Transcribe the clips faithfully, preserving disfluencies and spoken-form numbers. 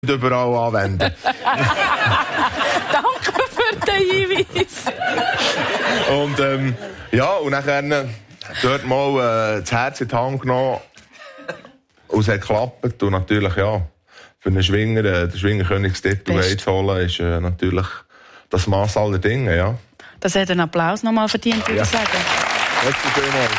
überall anwenden. Danke für den Hinweis. Und ähm, ja, und dann dort mal äh, das Herz in die Hand genommen. Und es hat geklappt. Und natürlich, ja, für einen Schwinger, äh, den Schwingerkönigstitel einzuholen, ist äh, natürlich das Maß aller Dinge, ja. Das hat einen Applaus nochmal verdient, würde ja. ich sagen. Letzte vielmals.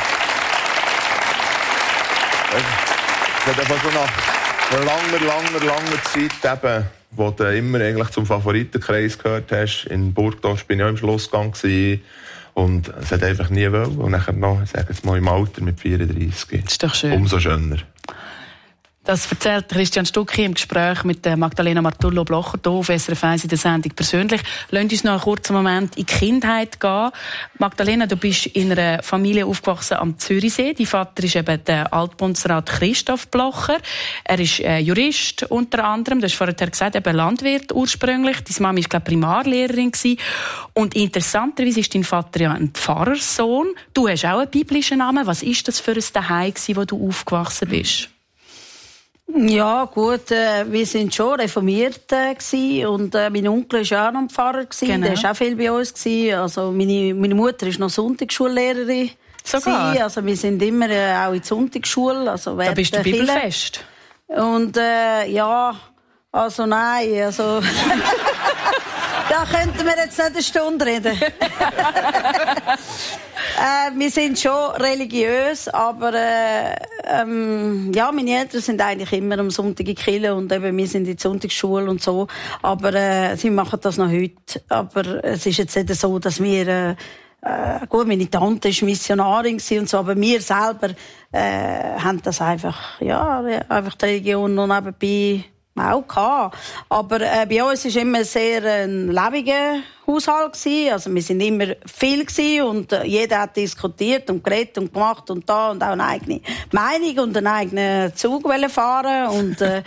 Es hat einfach so nach langer, langer, langer Zeit, eben, wo du immer eigentlich zum Favoritenkreis gehört hast. In Burgdorf bin ich auch im Schlussgang gewesen. Und es hat einfach nie wollen. Und dann noch, sagen wir mal, im Alter mit vierunddreissig. Das ist doch schön. Umso schöner. Das erzählt Christian Stucki im Gespräch mit Magdalena Martullo-Blocher hier auf S R F eins in der Sendung persönlich. Lasst uns noch einen kurzen Moment in die Kindheit gehen. Magdalena, du bist in einer Familie aufgewachsen am Zürichsee. Dein Vater ist eben der Altbundesrat Christoph Blocher. Er ist äh, Jurist unter anderem. Du hast vorher gesagt, eben Landwirt ursprünglich. Deine Mama war, glaube ich, Primarlehrerin gewesen. Und interessanterweise ist dein Vater ja ein Pfarrerssohn. Du hast auch einen biblischen Namen. Was war das für ein Zuhause, wo du aufgewachsen bist? Ja, gut, äh, wir sind schon reformiert äh, gewesen, und äh, mein Onkel war ja auch noch ein Pfarrer gewesen, genau. Der war auch viel bei uns gewesen. Also meine, meine Mutter ist noch Sonntagsschullehrerin. Sogar? Also wir sind immer äh, auch in die Sonntagsschule. Also da bist du bibelfest? Und äh, ja, also nein, also... Da könnten wir jetzt nicht eine Stunde reden. äh, wir sind schon religiös, aber äh, ähm, ja, meine Eltern sind eigentlich immer am Sonntag in die Kirche und eben wir sind in der Sonntagsschule und so. Aber äh, sie machen das noch heute. Aber es ist jetzt nicht so, dass wir äh, äh, gut, meine Tante war Missionarin und so, aber wir selber äh, haben das einfach, ja, einfach die Religion noch nebenbei auch gehabt. Aber äh, bei uns war immer sehr ein lebendiger Haushalt gewesen. Also wir sind immer viel gewesen und äh, jeder hat diskutiert und geredet und gemacht und da und auch eine eigene Meinung und einen eigenen Zug fahren und äh,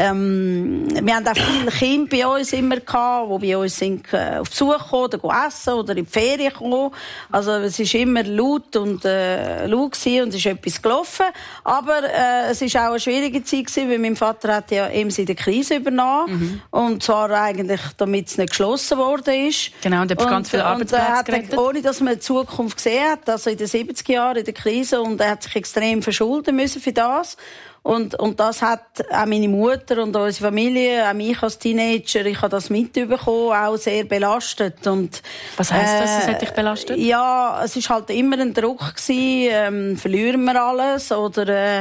ähm, wir haben auch viele Kinder bei uns immer gehabt, die bei uns sind äh, auf Besuch gekommen oder essen oder in die Ferien gekommen. Also es ist immer laut und äh, laut gewesen und es ist etwas gelaufen. Aber äh, es ist auch eine schwierige Zeit gewesen, weil mein Vater hat ja eben in der Krise übernommen mhm. und zwar eigentlich, damit es nicht geschlossen worden ist. Genau, und er hat ganz viele Arbeitsplätze gerettet. Ohne, dass man die Zukunft gesehen hat, also in den siebziger Jahren, in der Krise, und er hat sich extrem verschulden müssen für das. Und, und das hat auch meine Mutter und unsere Familie, auch mich als Teenager, ich habe das mitbekommen, auch sehr belastet. Und, was heisst äh, das, das hat dich belastet? Ja, es ist halt immer ein Druck gewesen, ähm, verlieren wir alles oder äh,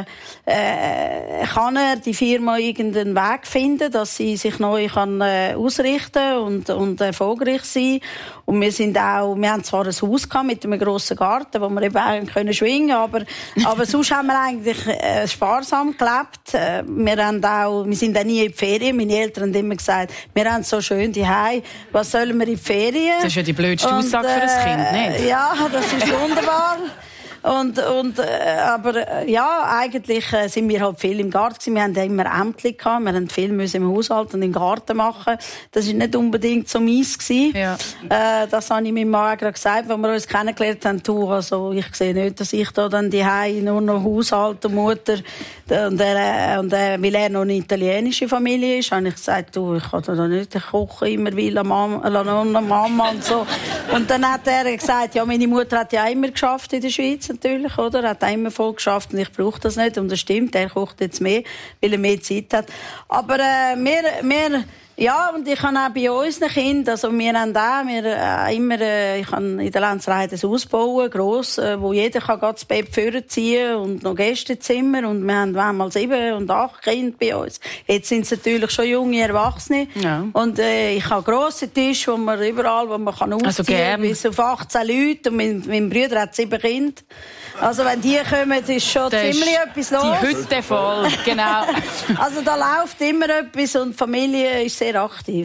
äh, kann er die Firma irgendeinen Weg finden, dass sie sich neu kann äh, ausrichten und, und erfolgreich sein. Und wir sind auch, wir haben zwar ein Haus gehabt mit einem grossen Garten, wo wir eben auch können schwingen, aber, aber sonst haben wir eigentlich äh, sparsam gelebt. Äh, wir haben auch, wir sind auch nie in die Ferien. Meine Eltern haben immer gesagt, wir haben so schön die Hause. Was sollen wir in die Ferien? Das ist ja die blödste Aussage für ein Kind, nicht? Ja, das ist wunderbar. Und, und, äh, aber äh, ja, eigentlich äh, sind wir halt viel im Garten gewesen. Wir hatten ja immer Ämter gehabt. Wir haben viel müssen im Haushalt und im Garten machen. Das war nicht unbedingt so meins gewesen. Ja. Äh, das habe ich meinem Mann gerade gesagt, als wir uns kennengelernt haben. Du, also, ich sehe nicht, dass ich da dann die Hause nur noch Haushalt und Mutter, und er, und er, weil er noch eine italienische Familie ist, habe ich gesagt, du, ich kann da nicht kochen, immer will Mama, Mama und so. Und dann hat er gesagt, ja, meine Mutter hat ja immer geschafft in der Schweiz, natürlich, oder? Er hat auch immer voll geschafft und ich brauche das nicht. Und das stimmt, er kocht jetzt mehr, weil er mehr Zeit hat. Aber äh, wir, wir, ja, und ich habe auch bei unseren Kindern, also wir haben auch, wir, äh, immer, äh, ich kann in der Lenzerei ein Haus bauen, gross, äh, wo jeder kann das Bett vorziehen und noch Gästezimmer, und wir haben manchmal sieben und acht Kinder bei uns. Jetzt sind es natürlich schon junge Erwachsene. Ja. Und äh, ich habe grosse Tische, wo man überall, wo man kann ausziehen kann, also bis auf achtzehn Leute, und mein, mein Bruder hat sieben Kinder. Also wenn die kommen, ist schon das ziemlich ist etwas los. Die Hütte voll, genau. Also da läuft immer etwas und die Familie ist sehr aktiv.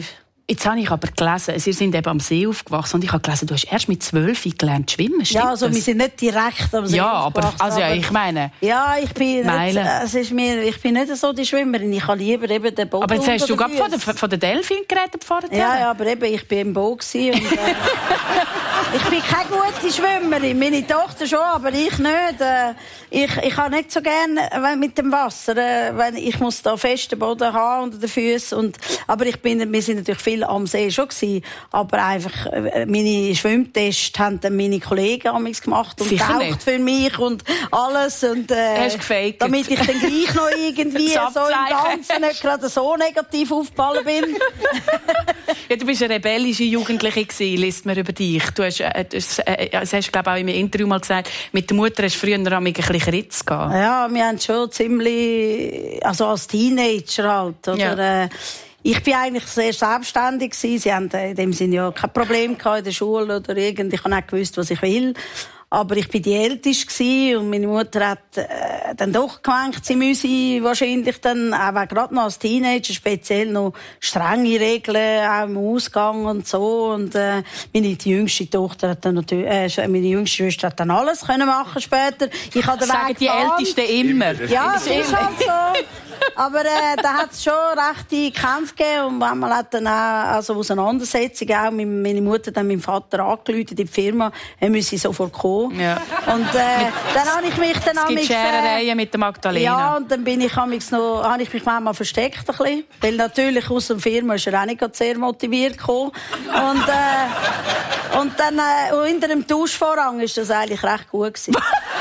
Jetzt habe ich aber gelesen, Sie sind eben am See aufgewachsen und ich habe gelesen, du hast erst mit zwölf gelernt zu schwimmen, stimmt Ja, also das? wir sind nicht direkt am See Ja, aber, aufgewachsen. also, ja, aber ich meine... Ja, ich bin, nicht, Meilen. es ist mir, ich bin nicht so die Schwimmerin, ich habe lieber eben den Boot. Aber jetzt hast du unter gerade den von der, Füßen. von der Delfin geredet vorher. Ja, ja, aber eben, ich bin im Boot gewesen und, äh, ich bin keine gute Schwimmerin. Meine Tochter schon, aber ich nicht. Äh, ich, ich habe nicht so gerne äh, mit dem Wasser. Äh, wenn ich muss da festen Boden haben unter den Füßen. Und, aber ich bin, wir sind natürlich viel am See schon gewesen. Aber einfach, äh, meine Schwimmtests haben dann meine Kollegen amigs gemacht und Sicher getaucht nicht. für mich und alles. Und, äh, Hast gefaked. damit ich dann gleich noch irgendwie so Das im Abzeichen. Ganzen nicht gerade so negativ aufgefallen bin. Ja, du bist eine rebellische Jugendliche gewesen, liest man über dich. Du hast, äh, das, äh, das hast du, glaube ich, auch in einem Interview mal gesagt, mit der Mutter hast du früher noch ein bisschen Kritz gehabt. Ja, wir haben schon ziemlich, also als Teenager halt, oder? Ja. Äh, ich bin eigentlich sehr selbstständig gewesen. Sie haben in dem Sinne ja kein Problem gehabt in der Schule oder irgend. Ich habe nicht gewusst, was ich will. Aber ich bin die Älteste gewesen und meine Mutter hat äh, dann doch gemeint, sie müsse wahrscheinlich dann, auch gerade noch als Teenager, speziell noch strenge Regeln, auch im Ausgang und so. Und äh, meine die jüngste Tochter hat dann natürlich, äh, meine jüngste Schwester hat dann alles können machen später. Ich habe den Sagen Weg die geahnt. Ältesten immer. Ja, es ist halt so. Aber äh, da hat es schon rechte Kämpfe gegeben und manchmal hat dann auch also Auseinandersetzungen auch mit meine Mutter dann meinem Vater angerufen in die Firma, er müsse sofort kommen. Ja. Und äh, dann habe ich mich dann Es gibt amigs, Scherereien mit der Magdalena. ja, und dann bin ich amigs noch, habe ich mich manchmal versteckt ein bisschen, weil natürlich aus der Firma ist er auch nicht sehr motiviert gekommen. Und äh, und dann äh, hinter dem Tauschvorhang ist das eigentlich recht gut gewesen.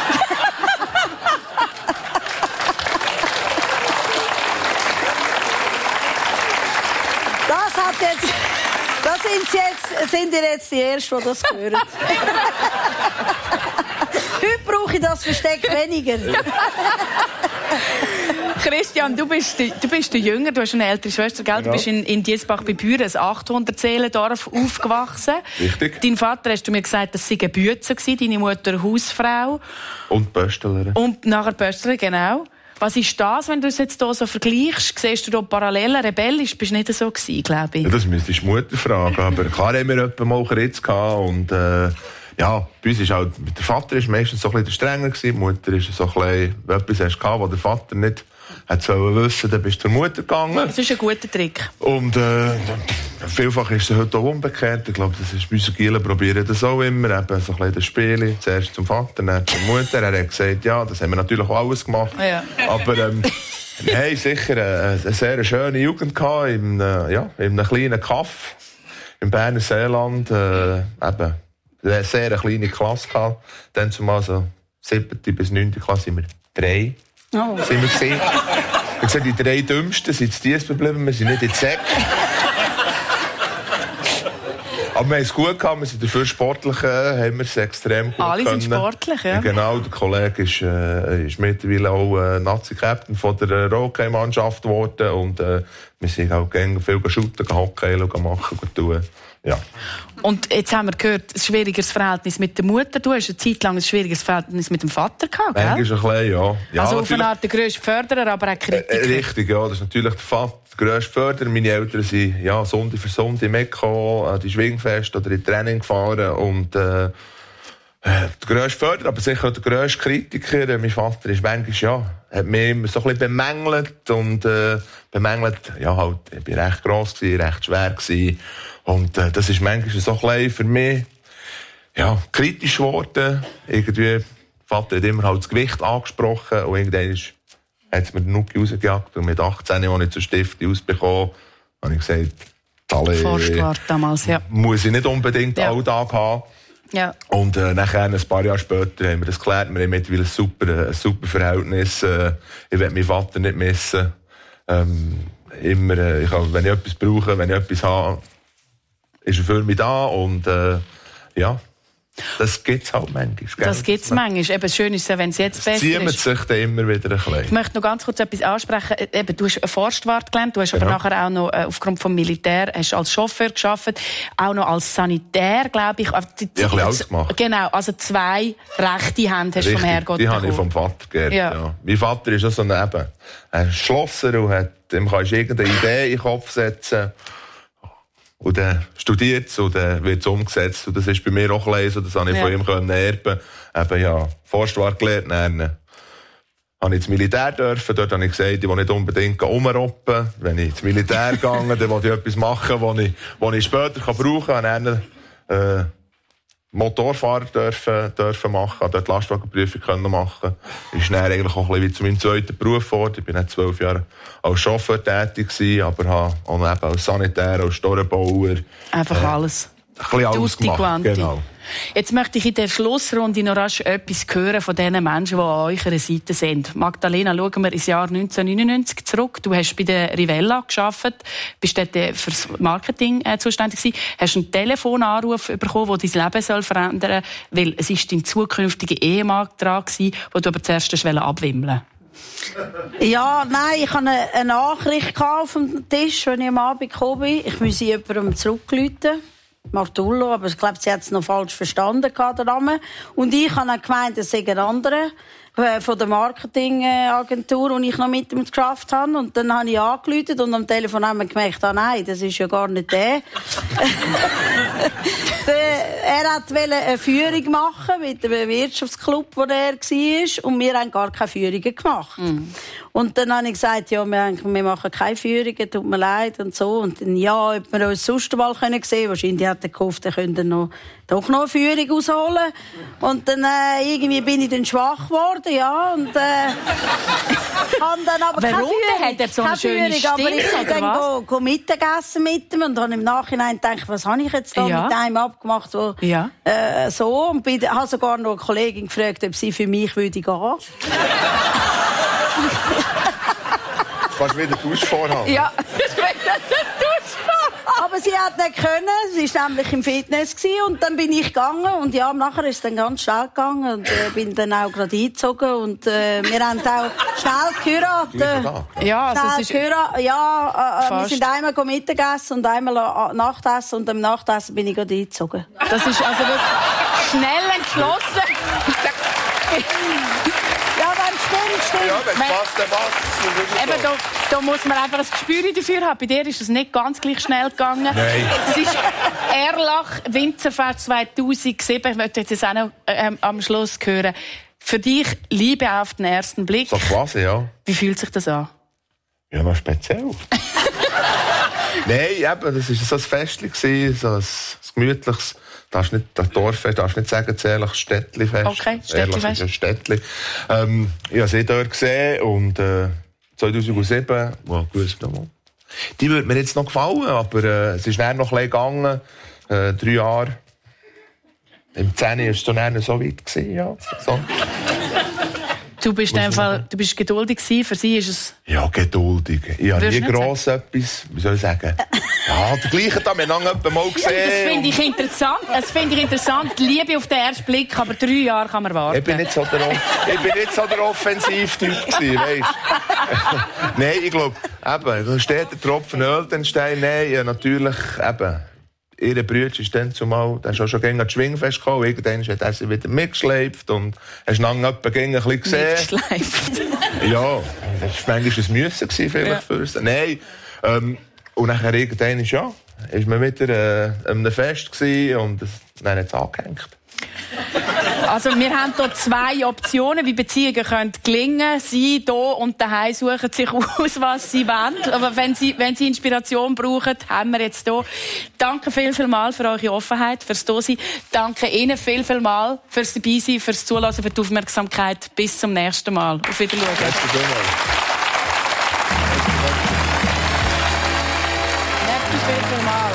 Das hat jetzt, das sind, sie jetzt, sind ihr jetzt die Ersten, die das hören. Heute brauche ich das Versteck weniger. Christian, du bist, du bist der Jünger, du hast eine ältere Schwester, gell? Du Genau. bist in, in Diesbach bei Büren, ein achthundert-Seelendorf, aufgewachsen. Richtig. Dein Vater, hast du mir gesagt, das sei ein Bützer gewesen, deine Mutter Hausfrau. Und Pöstlerin. Und nachher Pöstler, genau. Was ist das, wenn du es jetzt hier so vergleichst? Siehst du da Parallelen? Rebellisch bist du nicht so gewesen, glaube ich. Ja, das müsstest du die Mutter fragen. Aber klar haben wir etwa mal Kritz gehabt. Und, äh, ja, bei uns ist halt, der Vater ist meistens so ein bisschen der strenger gewesen. Die Mutter ist so ein bisschen, wenn etwas hast gehabt, was der Vater nicht hat sollen wissen, dann bist du zur Mutter gegangen. Das ist ein guter Trick. Und, äh, vielfach ist es heute auch umgekehrt. Ich glaube, das ist bei unseren Gielen probieren das auch immer. Eben so ein bisschen das Spiel. Zuerst zum Vater, dann zur Mutter. Er hat gesagt, ja, das haben wir natürlich auch alles gemacht. Ja. Aber, ähm, wir haben sicher eine, eine sehr schöne Jugend gehabt, in, äh, ja, in einem kleinen Kaff im Berner Seeland. Äh, eben, eine sehr kleine Klasse gehabt. Dann zumal so siebte bis neunte Klasse sind wir drei. Oh. Sind wir gesehen. Ich sage, die drei Dümmsten sind in Dies geblieben, wir sind nicht in Zeck. Aber wir haben es gut gehabt, wir sind dafür sportlich, äh, haben wir es extrem gut Alle können. sind sportlich, ja. Genau, der Kollege ist, äh, ist mittlerweile auch äh, Nazi-Captain von der Rockey-Mannschaft geworden und äh, wir sind auch gerne viel shooten, Hockey machen, tun. Ja. Und jetzt haben wir gehört, ein schwieriges Verhältnis mit der Mutter. Du hast eine Zeit lang ein schwieriges Verhältnis mit dem Vater gehabt, gell? Manchmal ein bisschen, ja. ja also auf natürlich. eine Art der grösste Förderer, aber auch Kritiker. Äh, richtig, ja. Das ist natürlich der Vater, der grösste Förderer. Meine Eltern sind, ja, Sonntag für Sonntag mitgekommen, an die Schwingfest oder in Training gefahren und, äh, der grösste Förderer, aber sicher auch der grösste Kritiker. Mein Vater ist manchmal, ja, hat mich immer so ein bisschen bemängelt und, äh, bemängelt, ja, halt, ich bin recht gross gewesen, recht schwer gewesen. Und, äh, das ist manchmal so ein bisschen für mich, ja, kritisch geworden. Irgendwie, Vater hat immer halt das Gewicht angesprochen und irgendwann ist, hat es mir den Nuki rausgejagt und mit achtzehn, als ich zur Stifte ausbekommen, habe ich gesagt, alle Forstwart damals, ja. muss ich nicht unbedingt Ja. Alltag haben. Ja. Und äh, nachher, ein paar Jahre später, haben wir das geklärt. Wir haben mittlerweile ein super, ein super Verhältnis. Äh, ich will meinen Vater nicht missen. Ähm, immer, äh, ich kann, wenn ich etwas brauche, wenn ich etwas habe, ist er für mich da. Und äh, ja, das gibt es halt manchmal. Gell? Das gibt es manchmal. Eben, schön ist es, wenn es jetzt besser Zieht ist. sich dann immer wieder ein Ich bisschen. möchte noch ganz kurz etwas ansprechen. Eben, du hast einen Forstwart gelernt, du hast aber Genau. nachher auch noch äh, aufgrund vom Militär hast als Chauffeur gearbeitet, auch noch als Sanitär, glaube ich. Also, die- Ja, ein bisschen alles gemacht. Genau, also zwei rechte Hände hast du vom Richtig, Herrgott die habe ich bekommen. vom Vater geerbt. Ja. Ja. Mein Vater ist auch so ein, eben, ein Schlosser und hat, dem kannst du irgendeine Idee in den Kopf setzen. Und dann studiert es und dann wird es umgesetzt. Und das ist bei mir auch ein bisschen so, das habe ich ja. von ihm können erben. Eben, ja, Forstwart gelernt, dann habe ich ins Militär dürfen. Dort habe ich gesagt, ich will nicht unbedingt rumroppen. Wenn ich ins Militär gehe, dann will ich etwas machen, was ich, was ich später brauchen kann. Dann, äh, Motorfahrer dürfen, dürfen machen, dort Lastwagenprüfung können machen. Ist dann eigentlich auch ein bisschen wie zu meinem zweiten Beruf geworden. Ich bin dann zwölf Jahre als Chauffeur tätig gewesen, aber habe auch eben als Sanitär, als Storenbauer. Einfach äh, alles. Ein bisschen alles Tutti gemacht. Quanti. Genau. Jetzt möchte ich in der Schlussrunde noch rasch etwas hören von den Menschen, die an eurer Seite sind. Magdalena, schauen wir ins Jahr neunzehnhundertneunundneunzig zurück. Du hast bei der Rivella gearbeitet, bist dort fürs Marketing äh, zuständig gewesen. Hast einen Telefonanruf bekommen, der dein Leben soll verändern soll, weil es ist dein zukünftiger Ehemann dran war, den du aber zuerst abwimmeln wolltest. Ja, nein, ich hatte eine Nachricht auf dem Tisch, als ich am Abend gekommen bin. Ich musste jemandem zurückrufen. Martullo, aber ich glaube, sie hat es noch falsch verstanden, der Name. Und ich habe dann gemeint, es sei ein anderer äh, von der Marketingagentur, und ich noch mit ihm geschafft habe. Und dann habe ich angerufen und am Telefon haben wir gemerkt, ah nein, das ist ja gar nicht der. Er wollte eine Führung machen mit dem Wirtschaftsclub, wo er war, und wir haben gar keine Führungen gemacht. Mm. Und dann habe ich gesagt, ja, wir, wir machen keine Führungen, tut mir leid und so. Und dann, ja, ob wir uns sonst mal sehen können. Wahrscheinlich hat er gehofft, er könnte noch, doch noch eine Führung rausholen. Und dann, äh, irgendwie bin ich dann schwach geworden, ja. Und, äh, habe dann aber Warum? keine Führung. Hat er so eine schöne Führung, Stimme, aber ich bin dann go, go Mittagessen mit ihm und habe im Nachhinein gedacht, was habe ich jetzt da ja. mit einem abgemacht, wo, ja. äh, so. Und bin, habe sogar noch eine Kollegin gefragt, ob sie für mich würde gehen. Kannst du wieder Duschvorhang? Ja, ich will Duschvorhang. Aber sie hat nicht können. Sie war nämlich im Fitness und dann bin ich gegangen und ja, nachher ist es dann ganz schnell gegangen und äh, bin dann auch gerade eingezogen und äh, wir haben auch schnell geheiratet. Ja, also es ist geheiratet. Ja, äh, wir sind einmal Mittagessen und einmal Nachtessen und am Nachtessen bin ich gerade eingezogen. Das ist also wirklich schnell entschlossen. Ja, wenn es stimmt, stimmt. Ja, wenn es passt, dann passt. Eben, da, da muss man einfach ein Gespür dafür haben. Bei dir ist es nicht ganz gleich schnell gegangen. Nein. Es ist Erlach Winzerfest zweitausendsieben. Ich möchte jetzt auch noch ähm, am Schluss hören. Für dich Liebe auf den ersten Blick. So quasi, ja. Wie fühlt sich das an? Ja, noch speziell. Nein, eben, das war so ein Festchen, so ein, ein gemütliches. Darfst nicht, das Dorffest, darfst nicht sagen, das ehrlich Städtli-Fest. Okay, Städtli-Fest. Ehrlich Städtli. Ähm, ich habe sie dort gesehen und äh, zweitausendsieben, wow, gut, die würde mir jetzt noch gefallen, aber äh, es ist dann noch ein bisschen gegangen, äh, drei Jahre. Im zehn war es dann so weit gewesen, ja. So. Du bist, in dem Fall, du bist geduldig gewesen, für sie ist es... Ja, geduldig. Ich habe nie gross sagen? etwas, wie soll ich sagen? Ja, der gleiche haben wir lange mal gesehen. Ja, das finde ich interessant. Das finde ich interessant. Die Liebe auf den ersten Blick, aber drei Jahre kann man warten. Ich bin nicht so der, ich bin nicht so der Offensivtyp gewesen, weißt? Nein, ich glaube, eben, da steht der Tropfen Öl, den Stein, nein, ja, natürlich, eben. Ihre Brüder ist dann zumal, der ist auch schon gegen das Schwingfest gekommen, irgendwann hat er sie wieder mitgeschleift und hast dann etwa gegen ein bisschen gesehen. Mitgeschleift? Ja, das war manchmal ein Müssen vielleicht ja. für uns. Nein, ähm, und nachher irgendwann ist ja, ist man wieder äh, an einem Fest gewesen und dann hat es angehängt. Also wir haben hier zwei Optionen, wie Beziehungen können gelingen. Sie hier und daheim suchen sich aus, was sie wollen. Aber wenn sie, wenn sie Inspiration brauchen, haben wir jetzt hier. Danke viel, viel mal für eure Offenheit, fürs Dasein. Danke Ihnen viel, viel mal fürs Dabeisein, fürs Zuhören, für die Aufmerksamkeit. Bis zum nächsten Mal. Auf Wiedersehen. Merci viel, viel mal.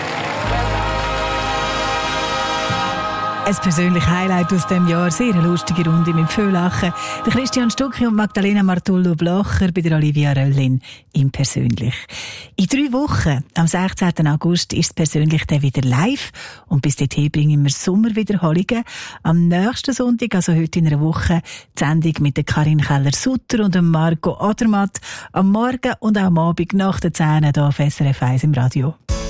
Ein persönliches Highlight aus diesem Jahr, sehr eine lustige Runde mit viel Lachen. Der Christian Stucki und Magdalena Martullo-Blocher bei der Olivia Röllin im Persönlich. In drei Wochen, am sechzehnten August, ist es Persönlich dann wieder live. Und bis dahin bringen wir Sommerwiederholungen. Am nächsten Sonntag, also heute in einer Woche, die Sendung mit der Karin Keller-Sutter und dem Marco Odermatt. Am Morgen und auch am Abend nach der zehn hier auf S R F eins im Radio.